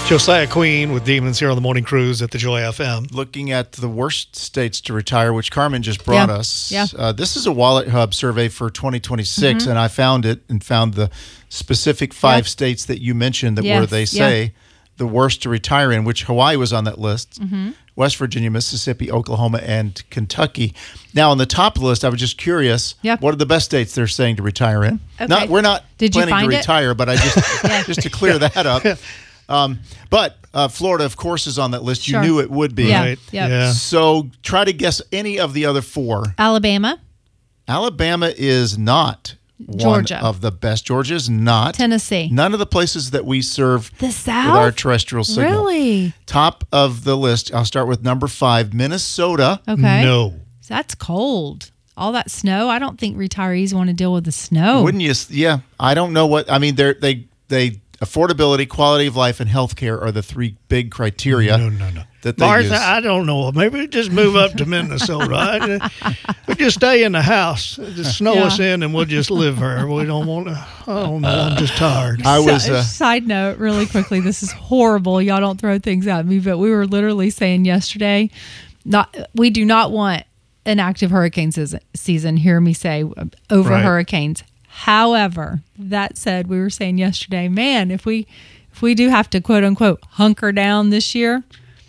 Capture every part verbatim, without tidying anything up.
Josiah Queen with Demons here on the Morning Cruise at the Joy F M. Looking at the worst states to retire, which Carmen just brought Yeah. us. Yeah. Uh, this is a Wallet Hub survey for twenty twenty-six, Mm-hmm. and I found it and found the specific five Yep. states that you mentioned that Yes, where they yeah. say the worst to retire in, which Hawaii was on that list. Mm-hmm. West Virginia, Mississippi, Oklahoma, and Kentucky. Now, on the top of the list, I was just curious, Yep. what are the best states they're saying to retire in? Okay. Not, we're not Did you planning to find it? retire, but I just just to clear that up. Um, but uh, Florida, of course, is on that list. Sure. You knew it would be. Yeah. Right? Yep. Yeah. So try to guess any of the other four. Alabama, Alabama is not Georgia. one of the best. Georgia is not. Tennessee. None of the places that we serve The with South? our terrestrial signal. Really? Top of the list, I'll start with number five, Minnesota. Okay. No. That's cold. All that snow. I don't think retirees want to deal with the snow. Wouldn't you? Yeah, I don't know what. I mean, they're, they they affordability, quality of life, and healthcare are the three big criteria. No, no, no. That they Martha, use. I don't know. Maybe just move up to Minnesota. I, we just stay in the house. Just snow Yeah. us in and we'll just live there. We don't want to. I don't know. I'm just tired. I was. So- Uh, side note, really quickly, this is horrible. Y'all don't throw things at me, but we were literally saying yesterday, not we do not want an active hurricane season. season hear me say over Right. hurricanes. However, that said, we were saying yesterday, man, if we if we do have to quote unquote hunker down this year,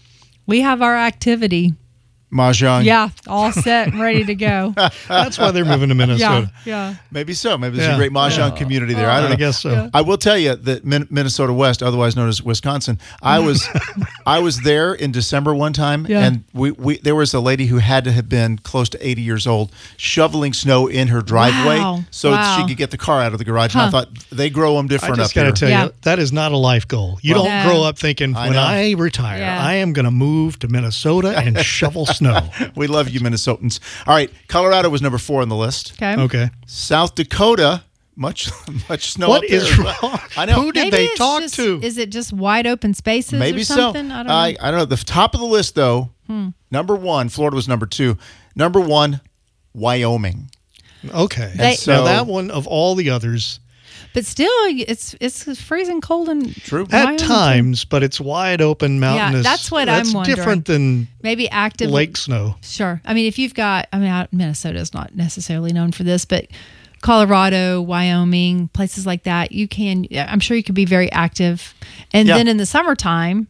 we have our activity. Mahjong. Yeah, all set and ready to go. That's why they're moving to Yeah, Minnesota. yeah. Maybe so. Maybe there's Yeah. a great Mahjong community there. I don't I know. guess so. Yeah. I will tell you that Min- Minnesota West, otherwise known as Wisconsin, I was I was there in December one time, Yeah. and we, we there was a lady who had to have been close to eighty years old shoveling snow in her driveway Wow. so Wow. she could get the car out of the garage. And I Huh. thought they grow them I different just up got to here. tell Yeah. you, that is not a life goal. You Well- don't No. grow up thinking, I when know. I retire, Yeah. I am going to move to Minnesota and shovel snow. We love you, Minnesotans. All right, Colorado was number four on the list. Okay. Okay. South Dakota, much much snow What up there is as well. wrong? I know. Who did Maybe they it's talk just- to? Is it just wide open spaces Maybe or so. something? I don't know. I, I don't know. The top of the list, though, number one, Florida was number two. Number one, Wyoming. Okay. They- So- now, that one of all the others, But still, it's it's freezing cold and True. at Wyoming, too. times, but it's wide open mountainous. that's what That's I'm wondering. different than maybe active lake snow. Sure. I mean, if you've got, I mean, out- Minnesota is not necessarily known for this, but Colorado, Wyoming, places like that, you can. I'm sure you could be very active, and Yeah. then in the summertime,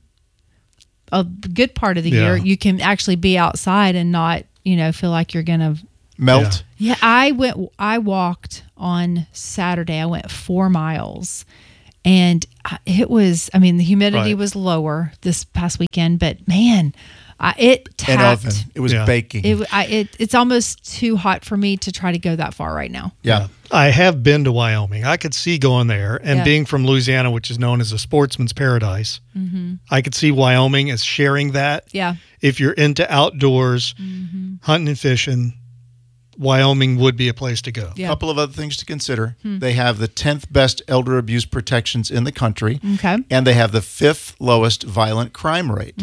a good part of the Yeah. year, you can actually be outside and not, you know, feel like you're gonna. Melt. Yeah, I went. I walked on Saturday. I went four miles, and I- it was. I mean, the humidity Right. was lower this past weekend, but man, I, it An tapped. oven. It was Yeah. baking. It, I, it it's almost too hot for me to try to go that far right now. yeah. I have been to Wyoming. I could see going there, and Yeah. being from Louisiana, which is known as a sportsman's paradise, I could see Wyoming as sharing that. Yeah. If you're into outdoors, hunting and fishing, Wyoming would be a place to go. Yeah. A couple of other things to consider. They have the tenth best elder abuse protections in the country. Okay. And they have the fifth lowest violent crime rate.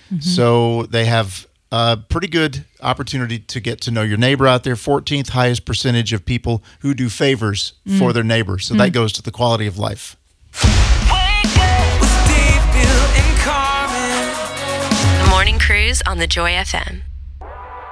So they have a pretty good opportunity to get to know your neighbor out there. fourteenth highest percentage of people who do favors for their neighbors. So that goes to the quality of life. With Dave, Bill, and Carmen. The Morning Cruise on the Joy F M.